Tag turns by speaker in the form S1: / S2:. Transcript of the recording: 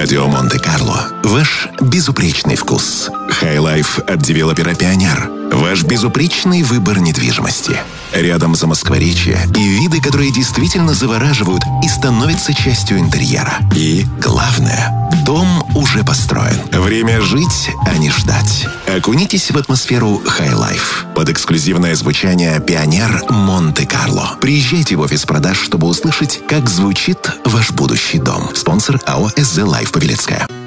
S1: Радио Монте-Карло – ваш безупречный вкус. Хай-лайф от девелопера «Пионер» – ваш безупречный выбор недвижимости. Рядом Замоскворечье и виды, которые действительно завораживают и становятся частью интерьера. И главное – дом уже построен. Время жить, а не ждать. Окунитесь в атмосферу хай-лайф под эксклюзивное звучание «Пионер Монте-Карло». Приезжайте в офис продаж, чтобы услышать, как звучит ваш будущий дом. Спонсор АО «СЗ Лайф» Павелецкая.